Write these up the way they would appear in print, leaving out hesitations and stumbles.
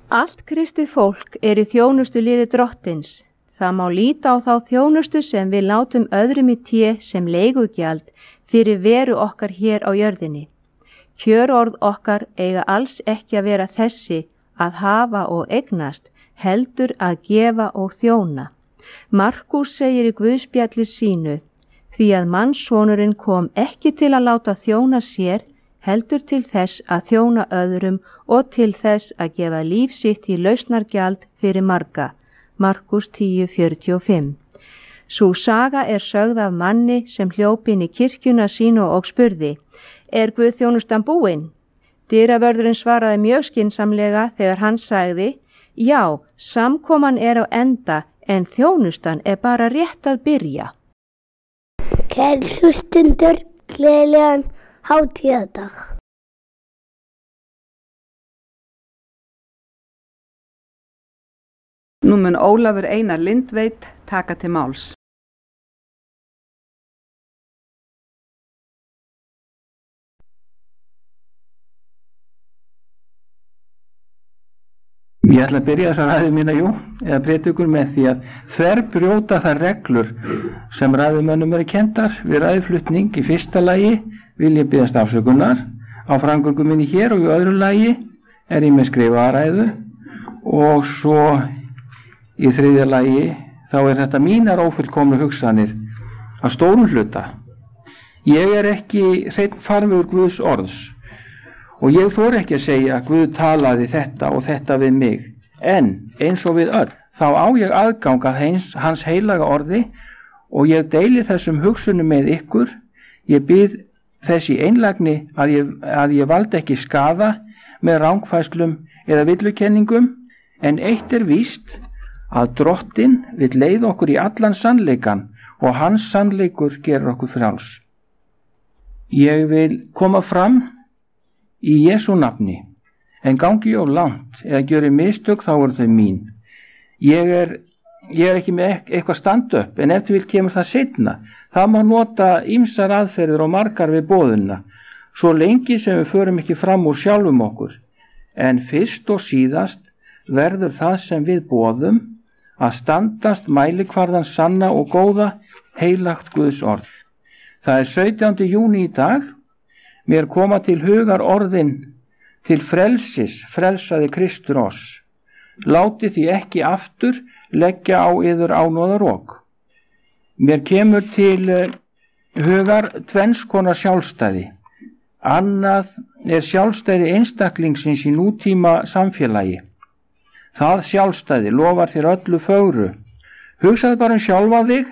Allt kristið fólk í þjónustu liði Drottins. Það má líta á þá þjónustu sem við látum öðrum í té sem leigugjald fyrir veru okkar hér á jörðinni. Kjörorð okkar eiga alls ekki að vera þessi að hafa og eignast, heldur að gefa og þjóna. Markús segir í Guðspjalli sínu, því að mannssonurinn kom ekki til að láta þjóna sér, heldur til þess að þjóna öðrum og til þess að gefa líf sitt í lausnargjald fyrir marga. Markús 10:45. Sú saga sögð af manni sem hljóp inn í kirkjuna sínu og spurði, Guðþjónustan búin? Dyravörðurinn svaraði mjög skynsamlega þegar hann sagði, já, samkoman á enda en þjónustan bara rétt að byrja. Kæru hlustendur, gleðilegan hátíðardag. Nú mun Ólafur Einar Lindveit taka til máls. Ég ætla að byrja þessa ræðu mína, eða prédikun með því að þverbrjóta þær reglur sem ræðumönnum kenndar við ræðuflutning. Í fyrsta lagi vil ég biðjast afsökunar á framgöngu minni hér og í öðru lagi ég með skrifaða ræðu og svo í þriðja lagi þá þetta mínar ófullkomnu hugsanir að stórum hluta. Ég ekki hreinn farvegur Guðs orðs og ég þori ekki að segja að Guð talaði þetta og þetta við mig, en eins og við öll, þá á ég aðgang að hans heilaga orði og ég deili þessum hugsunum með ykkur. Ég bið þess í einlægni að ég valdi ekki skaða með rangfærslum eða villukenningum, en eitt víst að Drottinn vill leiða okkur í allan sannleikan og hans sannleikur gerir okkur frjáls. Ég vil koma fram í Jesú nafni, en gangi ég of langt eða gjöri mistök þá þau mín. Ég ekki með eitthvað stand-up, en ef til vil kemur það seinna. Það má nota ýmsar aðferðir og margar við boðuna, svo lengi sem við förum ekki fram úr sjálfum okkur. En fyrst og síðast verður það sem við boðum að standast mælikvarðan sanna og góða heilagt Guðs orð. Það 17. júní í dag. Mér koma til hugar orðin til frelsis, frelsaði Kristur oss. Láti því ekki aftur leggja á yður ánóðarok. Mér kemur til hugar tvenns konar sjálfstæði. Annað sjálfstæði einstaklingsins í nútíma samfélagi. Það sjálfstæði lofar þér öllu fögru. Hugsaðu bara sjálfa þig.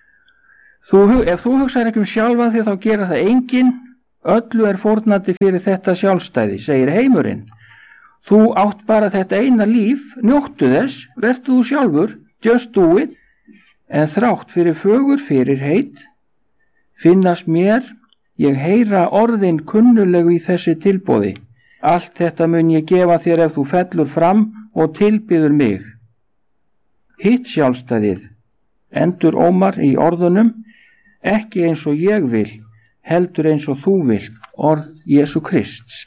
Ef þú hugsaður ekki sjálfa þig þá gera það enginn. Öllu fórnandi fyrir þetta sjálfstæði, segir heimurinn. Þú átt bara þetta eina líf, njóttu þess, vertu þú sjálfur, just do it, en þrátt fyrir fögur fyrirheit, finnast mér, ég heyra orðin kunnulegu í þessi tilboði. Allt þetta mun ég gefa þér ef þú fellur fram og tilbyður mig. Hitt sjálfstæðið, endur Ómar í orðunum, ekki eins og ég vil, heldur eins og þú vilt, orð Jesú Krists.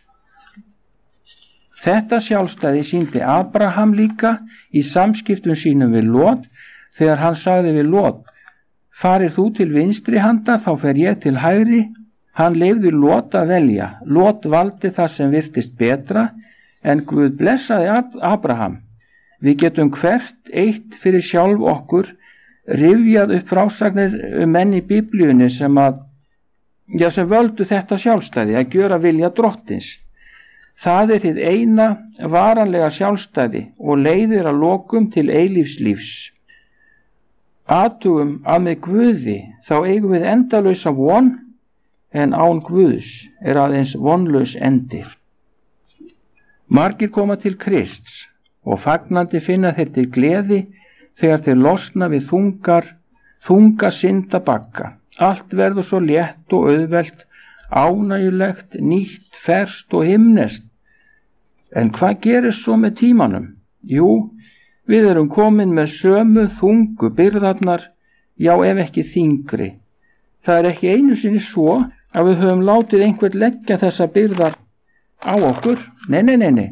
Þetta sjálfstæði sýndi Abraham líka í samskiptum sínum við Lot, þegar hann sagði við Lot, farir þú til vinstri handar, þá fer ég til hægri. Hann leyfði Lot að velja. Lot valdi það sem virtist betra, en Guð blessaði Abraham. Við getum hvert eitt fyrir sjálf okkur rifjað upp frásagnir menn í Biblíunni sem völdu þetta sjálfstæði að gjöra vilja Drottins. Það hið eina varanlega sjálfstæði og leiðir að lokum til eilífslífs. Athugum að með Guði þá eigum við endalausa von, en án Guðs aðeins vonlaus endir. Margir koma til Krists og fagnandi finna þeir til gleði þegar þeir losna við þunga syndabagga. Allt verður svo létt og auðvelt, ánægjulegt, nýtt, ferskt og himneskt. En hvað gerist svo með tímanum? Jú, við komin með sömu þungu byrðarnar, já ef ekki þyngri. Það ekki einu sinni svo að við höfum látið einhvern leggja þessa byrðar á okkur. Nei.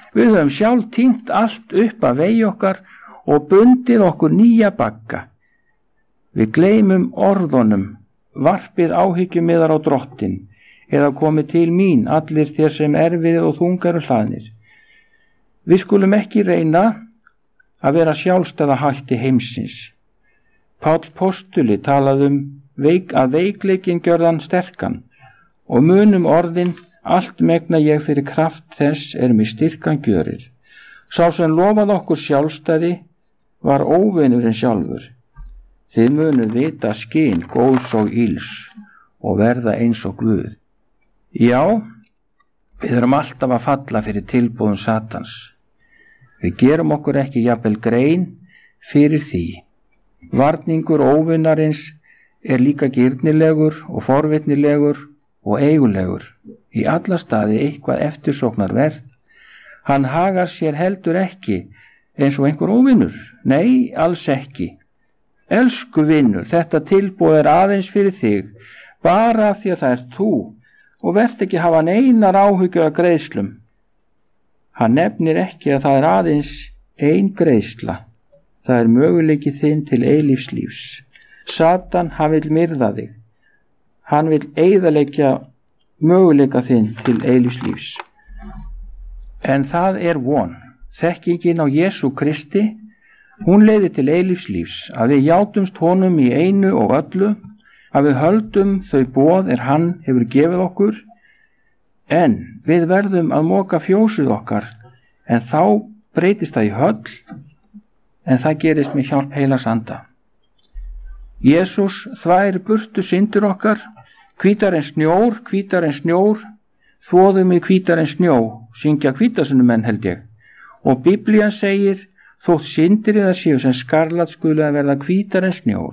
Við höfum sjálf týnt allt upp að vegi okkar og bundið okkur nýja bagga. Við gleymum orðunum, varpið áhyggjummiðar á Drottin, eða komið til mín allir þér sem erfiðir og þungar og hlaðnir. Við skulum ekki reyna að vera sjálfstæða hætti heimsins. Páll postuli talaði að veikleikin gjörðan sterkan og munum orðin allt megna ég fyrir kraft þess mig styrkan gjörir. Sá sem lofað okkur sjálfstæði var óvinurinn sjálfur. Þið munum vita skyn góðs og íls og verða eins og Guð. Já, við erum alltaf að falla fyrir tilboðum Satans. Við gerum okkur ekki jafnvel grein fyrir því. Varningur óvinarins líka girnilegur og forvitnilegur og eigulegur. Í alla staði eitthvað eftirsóknarvert. Hann hagar sér heldur ekki eins og einhver óvinur. Nei, alls ekki. Elsku vinur, þetta tilboð aðeins fyrir þig, bara af því að það þú og verð ekki hafa neinar áhyggjur af greiðslum. Hann nefnir ekki að það aðeins ein greiðsla. Það möguleiki þinn til eilífs lífs. Satan, hann vill myrða þig. Hann vill eyðileggja möguleika þinn til eilífs lífs. En það von. Þekkingin á Jesú Kristi, hún leiðir til eilífs lífs, að við játumst honum í einu og öllu, að við höldum þau boð hann hefur gefið okkur, en við verðum að moka fjósið okkar, en þá breytist það í höll, en það gerist með hjálp Heilags Anda. Jesús þvær burtu syndir okkar, hvítar en snjór, þvoðum í hvítar en snjó, syngja hvítasunnumenn held ég, og Biblían segir, þótt syndir eða séu sem skarlat skulu að verða hvítar en snjór.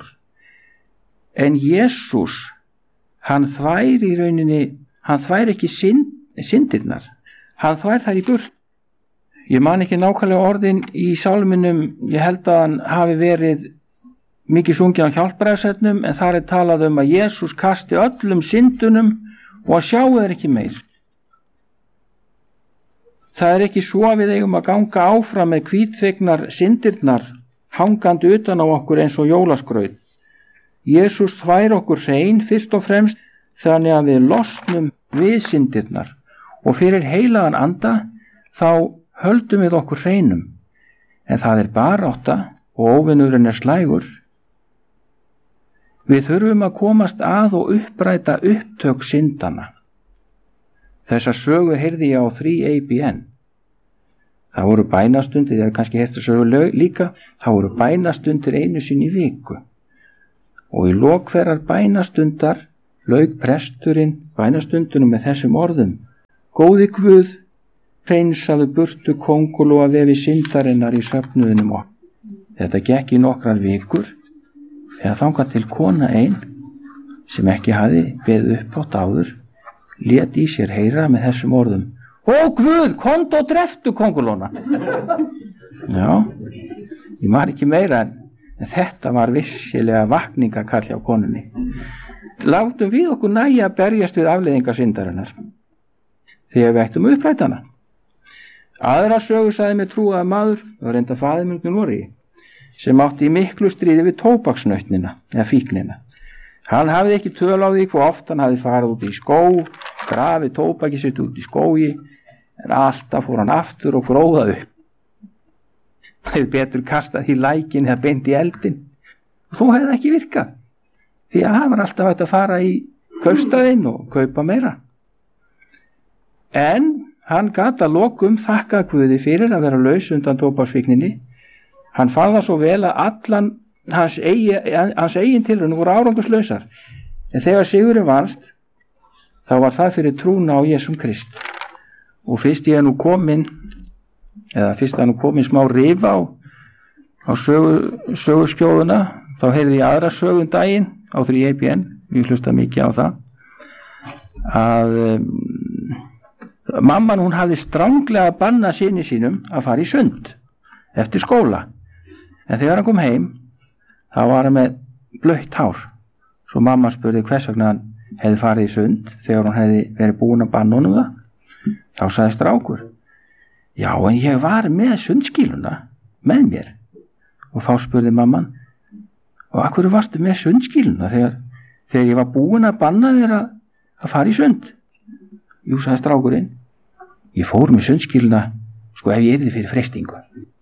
En Jesús, hann þvær í rauninni, hann þvær ekki syndirnar, hann þvær þær í burt. Ég man ekki nákvæmlega orðin í sálminum, ég held að hann hafi verið mikið sungið á hjálpræðsefnum, en þar talað að Jesús kasti öllum syndunum og að sjáu þeir ekki meir. Það ekki svo að við eigum að ganga áfram með hvítþvegnar syndirnar hangandi utan á okkur eins og jólaskraut. Jesús þvær okkur hrein fyrst og fremst þannig að við losnum við syndirnar og fyrir Heilagan Anda þá höldum við okkur hreinum. En það barátta og óvinurinn slægur. Við þurfum að komast að og uppræta upptök syndana. Þessa sögu heyrði ég á 3ABN. Það voru bænastundir, það kannski heyrst að sögu líka, það voru bænastundir einu sinni í viku. Og í lok hverrar bænastundar lauk presturinn bænastundunum með þessum orðum: Góði Guð, hreinsaðu burtu kóngulóa vefi syndarinnar í söfnuðinum og. Þetta gekk í nokkrar vikur, þegar þangað til kona ein, sem ekki hafði beðið upp átt áður, lét í sér heyra með þessum orðum: Ó Guð, komdu og dreftu kóngulóna. Já, ég var ekki meira en þetta var vissilega vakningakall hjá konunni. Látum við okkur næja að berjast við afleiðingar syndarinnar, þegar við ættum að uppræta hana. Aðra sögu sagði mér trúaður maður, og reynda faðir minn úr Noregi, sem átti í miklu stríði við tóbaksnautnina eða fíknina. Hann hafði ekki töl á því hvað oft hann hafði farið út í skó, grafið tóbaki sitt út í skógi, en alltaf fór hann aftur og gróðað upp. Það betur kastað í lækin eða beint í eldin, og þó hefði það ekki virkað, því að hann var alltaf hægt að fara í kaupstaðinn og kaupa meira. En hann gat að lokum þakkað Guði fyrir að vera laus undan tóbaksfíkninni. Hann fann það svo vel að allan hans eigin tilraunir voru árangurslausar, en þegar sigurinn vannst, þá var það fyrir trúna á Jesúm Krist. Og fyrst ég komin smá rifa á söguskjóðuna, þá heyrði ég aðra sögun daginn á 3ABN, ég hlusta mikið á það, að mamman hún hafði stranglega bannað syni sínum að fara í sund eftir skóla, en þegar hann kom heim, þá var hann með blautt hár. Svo mamma spurði hvers vegna hann hefði farið í sund þegar hún hefði verið búin að banna honum það. Þá sagði strákur: Já, en ég var með sundskýluna með mér. Og þá spurði mamman, og af hverju varstu með sundskýluna þegar ég var búin að banna þér að fara í sund? Jú, sagði strákurinn, ég fór með sundskýluna sko ef ég yrði fyrir freistingu.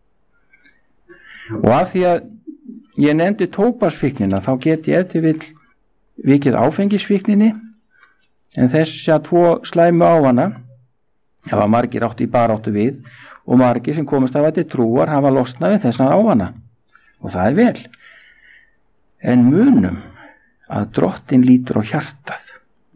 Og af því að ég nefndi tóbaksfíknina þá get ég eftir vikið áfengisfíkninni, en þessa 2 slæmu ávana hafa margir átt í baráttu við og margir sem komast af til trúar hafa losnað við þessan ávana, og það er vel. En munum að Drottinn lítur á hjartað.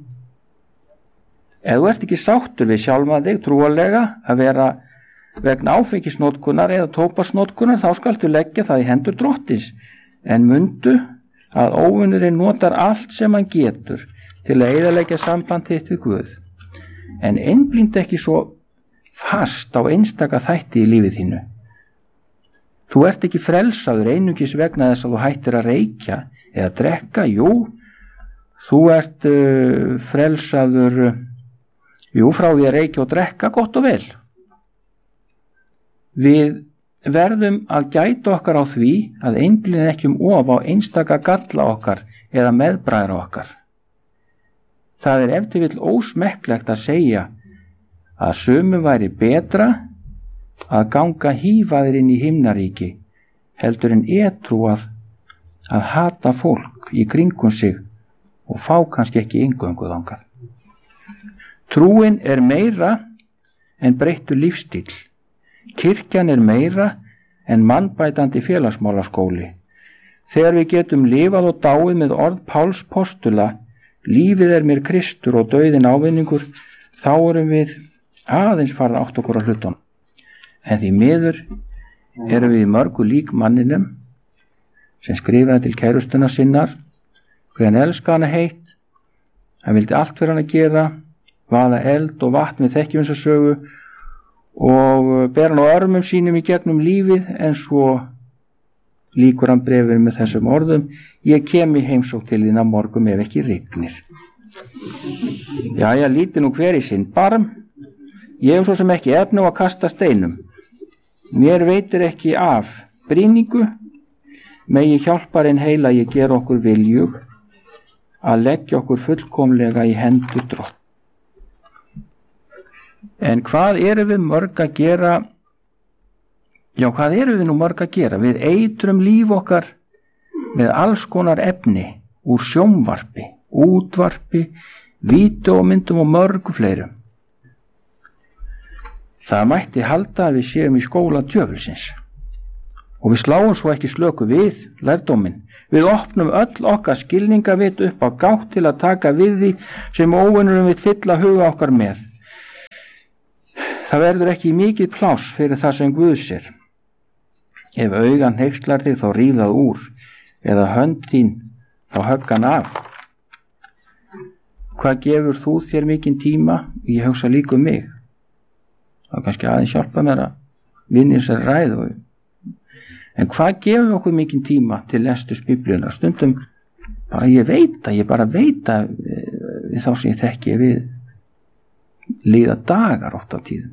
Ef þú ert ekki sáttur við sjálfan þig trúarlega að vera vegna áfengisnotkunar eða tóbaksnotkunar, þá skaltu leggja það í hendur Drottins, en mundu að óvinurinn notar allt sem hann getur til að eyðileggja samband þitt við Guð. En einblínd ekki svo fast á einstaka þætti í lífið þínu. Þú ert ekki frelsaður einungis vegna þess að þú hættir að reykja eða drekka. Jú, þú ert frelsaður frá því að reykja og drekka, gott og vel. Við verðum að gæta okkar á því að einblíð ekki of á einstaka galla okkar eða meðbræðra okkar. Það er ef til vill ósmekklegt að segja að sumum væri betra að ganga hífaðir inn í himnaríki heldur en edrú að hata fólk í kringum sig og fá kannski ekki inngöngu þangað. Trúin er meira en breyttur lífstíl. Kirkjan er meira en mannbætandi félagsmálaskóli. Þegar við getum lifað og dáið með orð Páls postula, lífið er mér Kristur og dauðinn ávinningur, þá erum við aðeins farið átt okkur á hlutunum. En því miður erum við mörgu lík manninum sem skrifaði til kærustuna sinnar hver hann elska hana heitt, hann vildi allt fyrir hann að gera, vaða eld og vatn við þekkjum þessa sögu og ber hann á örmum sínum í gegnum lífið, en svo líkur hann brefur með þessum orðum: ég kem í heimsókn til þín á morgun ef ekki rignir. Jæja, líti nú hver í sinn barm. Ég hef svo sem ekki efni á að kasta steinum. Mér veitir ekki af brýningu, megi hjálparinn heila ég ger okkur viljug að leggja okkur fullkomlega í hendur Drott. En hvað erum við mörg að gera? Já, hvað erum við nú mörg að gera? Við eitrum líf okkar með alls konar efni úr sjónvarpi, útvarpi, vídeómyndum og mörgu fleirum. Það mætti halda að við séum í skóla djöfulsins. Og við sláum svo ekki slöku við lærdóminn. Við opnum öll okkar skilningavit upp á gátt til að taka við því sem óvinurum við fylla huga okkar með. Það verður ekki mikið pláss fyrir það sem Guð sér. Ef augan hneyklar þig þá ríf það úr, eða hönd þín þá högg hann af. Hvað gefur þú þér mikinn tíma? Ég hugsa líka um mig. Það kannski aðeins hjálpa mér að vinna þessar ræðu. En hvað gefur okkur mikinn tíma til lesturs Biblíunnar? Stundum bara ég bara veit að við þá sem ég þekki við líða dagar oft á tíðum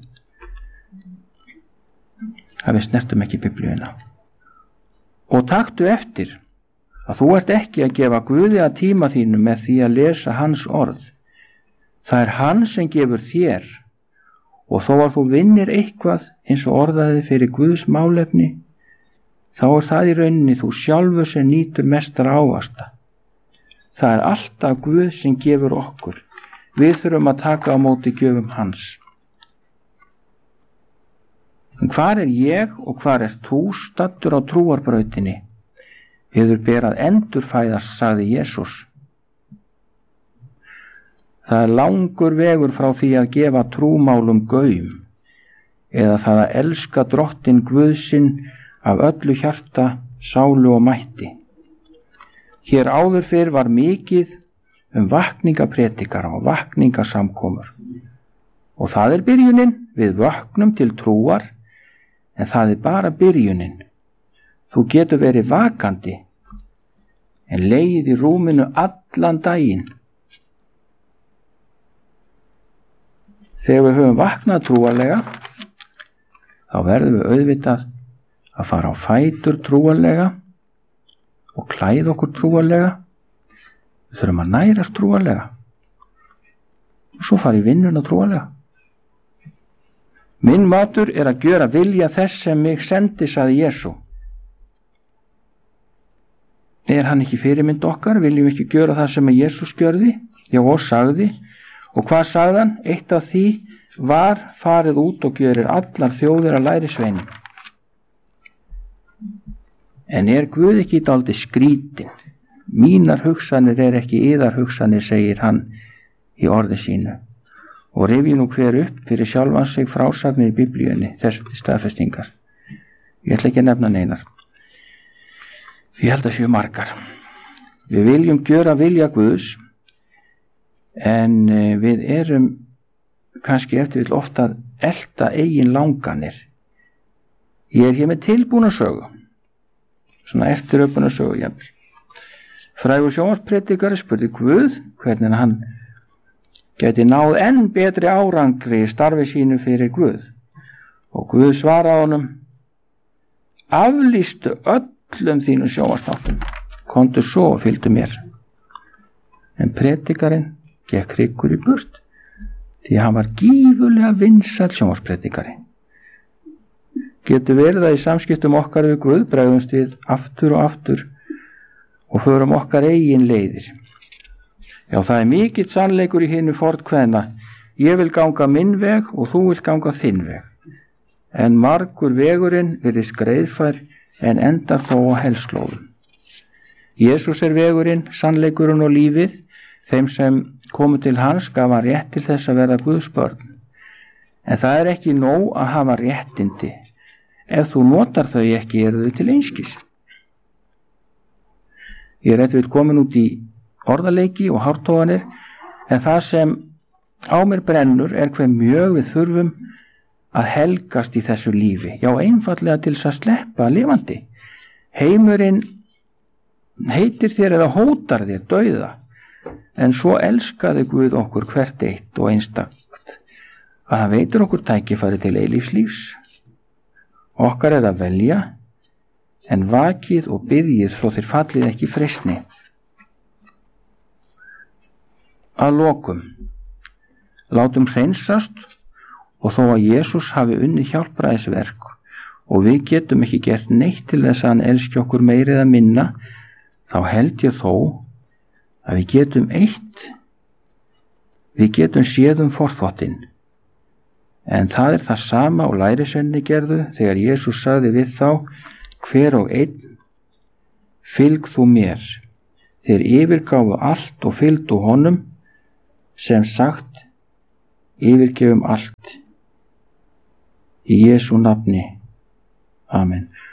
að við snertum ekki Biblíuna. Og taktu eftir að þú ert ekki að gefa Guði að tíma þínu með því að lesa hans orð. Það er hann sem gefur þér, og þó að þú vinnir eitthvað eins og orðaði fyrir Guðs málefni, þá er það í rauninni þú sjálfur sem nýtur mestar ávasta. Það er alltaf Guð sem gefur okkur. Við þurfum að taka á móti gjöfum hans. En hvar er ég og hvar er þú staddur á trúarbrautinni? Yður ber að endurfæðast, sagði Jesús. Það er langur vegur frá því að gefa trúmálum gaum, eða það að elska Drottinn Guð sinn af öllu hjarta, sálu og mætti. Hér áður fyrr var mikið vakningapredikara og vakningasamkomur. Og það er byrjunin, við vöknum til trúar, en það er bara byrjunin. Þú getur verið vakandi, en legið í rúminu allan daginn. Þegar við höfum vaknað trúarlega, þá verðum við auðvitað að fara á fætur trúarlega og klæða okkur trúarlega. Við þurfum að nærast trúarlega og svo fara í vinnuna trúarlega. Minn matur er að gjöra vilja þess sem mig sendi, sagði Jesú. Er hann ekki fyrirmynd okkar? Viljum ekki gjöra það sem Jesús gjörði? Já, og sagði. Og hvað sagði hann? Eitt af því var: farið út og gjörir allar þjóðir að lærisveinum. En er Guð ekki dálítið skrítinn? Mínar hugsanir er ekki yðar hugsanir, segir hann í orði sínu. Og rifji nú hver upp fyrir sjálfan sig frásagnir í Biblíunni, þessu til staðfestingar. Ég ætla ekki að nefna neinar. Ég held að séu margar. Við viljum gjöra vilja Guðs, en við erum kannski eftir vill ofta að elta eigin langanir. Ég er hér með tilbúna sögu, svona eftiröpuna sögu jafnvel. Frægur sjónvarspredikari spurði Guð hvernig hann gæti náð enn betri árangri í starfi sínu fyrir Guð. Og Guð svaraði honum: aflýstu öllum þínum sjónvarpsþáttum, komdu svo og fylgdu mér. En predikarinn gekk hryggur í burt, því hann var gífurlega vinsæll sjónvarpspredikari. Getur verið að í samskiptum okkar við Guð bregðumst við aftur og aftur og förum okkar eigin leiðir. Já, það er mikill sannleikur í hinu fornkveðna: ég vil ganga minn veg og þú vil ganga þinn veg. En margur vegurinn virðist greiðfær en endar þó á hellslóðum. Jesús er vegurinn, sannleikurinn og lífið. Þeim sem komu til hans gaf hann rétt til þess að verða Guðs börn. En það er ekki nóg að hafa réttindi. Ef þú notar þau ekki, eru þau til einskis. Ég er rétt við komin út í orðaleiki og hártoganir, en það sem á mér brennur er hve mjög við þurfum að helgast í þessu lífi. Já, einfallega til þess að sleppa lifandi. Heimurinn heitir þér eða hótar þér dauða, en svo elskaði Guð okkur hvert eitt og einstakt að hann veitir okkur tækifæri til eilífs. Okkar er að velja, en vakið og biðjið svo þér fallið ekki freistni. Að lokum, látum hreinsast, og þó að Jesús hafi unnið hjálpræðisverk og við getum ekki gert neitt til þess að hann elski okkur meira eða minna, þá held ég þó að við getum séð forþvottinn. En það er það sama og lærisveinarnir gerðu þegar Jesús sagði við þá: hver og einn, fylg þú mér. Þeir yfirgáfu allt og fylgdu honum. Sem sagt, yfirgefum allt í Jesú nafni. Amen.